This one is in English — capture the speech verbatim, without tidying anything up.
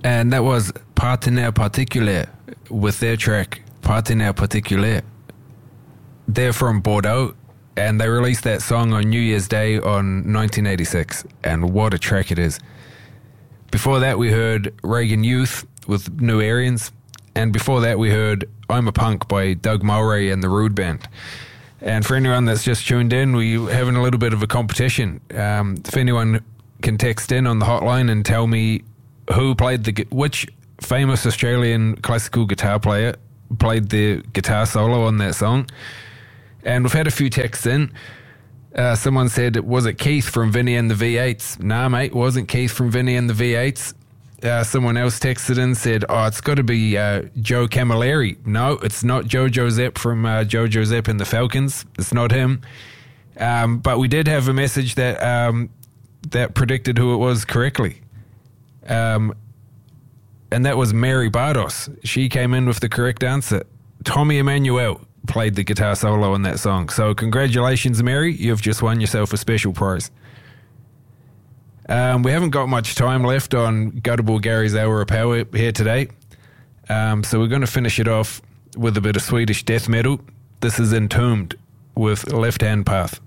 And that was Partenaire Particulier with their track Partenaire Particulier. They're from Bordeaux, and they released that song on New Year's Day on nineteen eighty-six, and what a track it is. Before that we heard Reagan Youth with New Aryans, and before that we heard I'm a Punk by Doug Mulray and the Rude Band. And for anyone that's just tuned in, we're having a little bit of a competition. Um, if anyone can text in on the hotline and tell me who played the, which famous Australian classical guitar player played the guitar solo on that song. And we've had a few texts in. Uh, someone said, was it Keith from Vinny and the V eights? Nah, mate, it wasn't Keith from Vinny and the V eights. Uh, someone else texted in and said, oh, it's got to be uh, Joe Camilleri. No, it's not Jojo Zepp from uh, Jojo Zepp and the Falcons. It's not him. Um, but we did have a message that um, that predicted who it was correctly. Um, and that was Mary Bardos. She came in with the correct answer. Tommy Emmanuel played the guitar solo on that song. So congratulations, Mary. You've just won yourself a special prize. Um, we haven't got much time left on Gutterball Gary's Hour of Power here today. Um, so we're going to finish it off with a bit of Swedish death metal. This is Entombed with Left Hand Path.